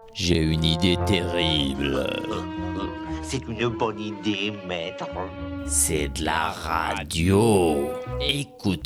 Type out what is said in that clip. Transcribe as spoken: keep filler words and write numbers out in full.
J'ai une idée terrible. C'est une bonne idée, maître. C'est de la radio. Écoute